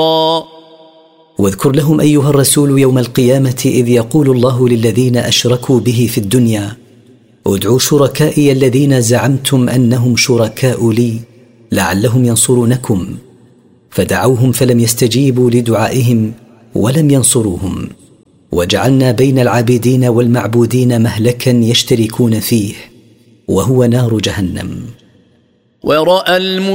واذكر لهم أيها الرسول يوم القيامة إذ يقول الله للذين أشركوا به في الدنيا ادعوا شركائي الذين زعمتم أنهم شركاء لي لعلهم ينصرونكم، فدعوهم فلم يستجيبوا لدعائهم ولم ينصروهم، وجعلنا بين العابدين والمعبودين مهلكا يشتركون فيه وهو نار جهنم. ورأى